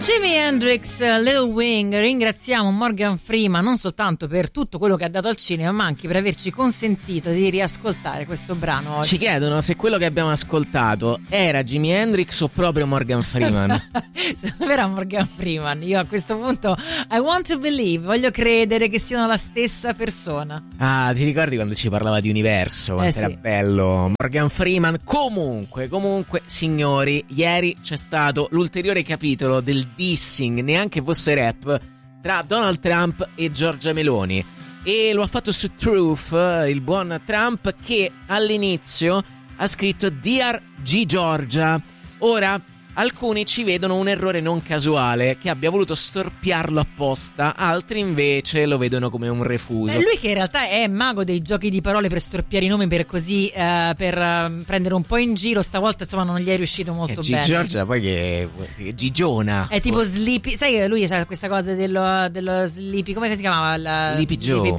Jimi Hendrix, Little Wing. Ringraziamo Morgan Freeman non soltanto per tutto quello che ha dato al cinema, ma anche per averci consentito di riascoltare questo brano oggi. Ci chiedono se quello che abbiamo ascoltato era Jimi Hendrix o proprio Morgan Freeman. Secondo me era Morgan Freeman. Io a questo punto I want to believe, voglio credere che siano la stessa persona. Ah, ti ricordi quando ci parlava di universo? Quanto era bello Morgan Freeman. Comunque, signori, ieri c'è stato l'ulteriore capitolo del dissing, neanche fosse rap, tra Donald Trump e Giorgia Meloni, e lo ha fatto su Truth il buon Trump, che all'inizio ha scritto Dear G. Giorgia. Ora alcuni ci vedono un errore non casuale, che abbia voluto storpiarlo apposta, altri invece lo vedono come un refuso. Lui che in realtà è mago dei giochi di parole per storpiare i nomi, per così per prendere un po' in giro, stavolta insomma non gli è riuscito molto bene. Giorgia poi che Gigiona. È tipo Sleepy, sai che lui c'ha questa cosa dello Sleepy, come si chiamava? Sleepy Joe.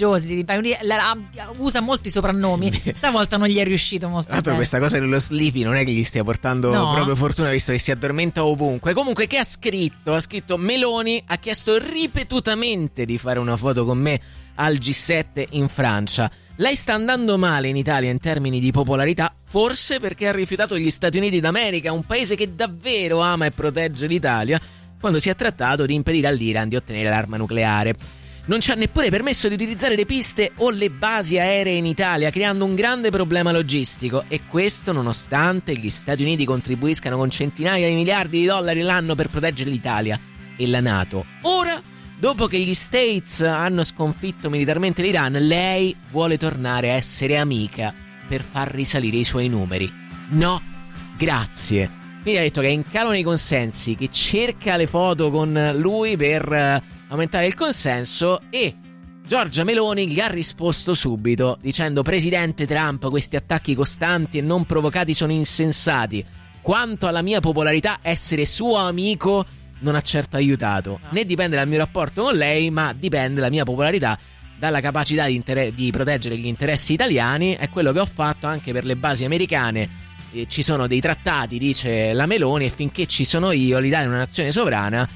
Usa molti soprannomi, stavolta non gli è riuscito molto bene. Questa cosa dello Sleepy non è che gli stia portando proprio fortuna, visto che si addormenta ovunque. Comunque, che ha scritto? Ha scritto: Meloni ha chiesto ripetutamente di fare una foto con me al G7 in Francia. Lei sta andando male in Italia in termini di popolarità, forse perché ha rifiutato gli Stati Uniti d'America, un paese che davvero ama e protegge l'Italia, quando si è trattato di impedire all'Iran di ottenere l'arma nucleare. Non ci ha neppure permesso di utilizzare le piste o le basi aeree in Italia, creando un grande problema logistico, e questo nonostante gli Stati Uniti contribuiscano con centinaia di miliardi di dollari l'anno per proteggere l'Italia e la NATO. Ora, dopo che gli States hanno sconfitto militarmente l'Iran, lei vuole tornare a essere amica per far risalire i suoi numeri. No, grazie. Quindi ha detto che è in calo nei consensi, che cerca le foto con lui per aumentare il consenso, e Giorgia Meloni gli ha risposto subito dicendo: Presidente Trump, questi attacchi costanti e non provocati sono insensati. Quanto alla mia popolarità, essere suo amico non ha certo aiutato. Né dipende dal mio rapporto con lei, ma dipende la mia popolarità dalla capacità di proteggere gli interessi italiani. È quello che ho fatto anche per le basi americane. Ci sono dei trattati, dice la Meloni, e finché ci sono io, l'Italia è una nazione sovrana.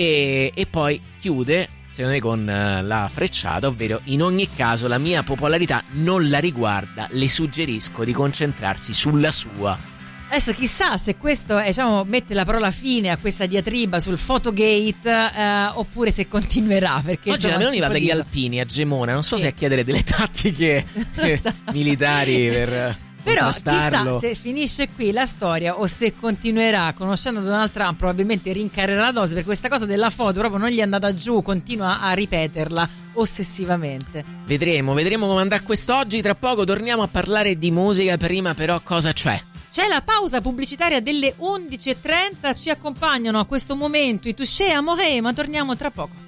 E poi chiude, secondo me, con la frecciata, ovvero: in ogni caso la mia popolarità non la riguarda, le suggerisco di concentrarsi sulla sua. Adesso chissà se questo mette la parola fine a questa diatriba sul Photogate, oppure se continuerà, perché oggi la Meloni va dagli alpini a Gemona, non so se a chiedere delle tattiche militari per però chissà se finisce qui la storia o se continuerà. Conoscendo Donald Trump, probabilmente rincarerà la dose, per questa cosa della foto proprio non gli è andata giù, continua a ripeterla ossessivamente. Vedremo come andrà quest'oggi. Tra poco torniamo a parlare di musica. Prima però cosa c'è? C'è la pausa pubblicitaria delle 11:30, ci accompagnano a questo momento i Touché Amoré, ma torniamo tra poco.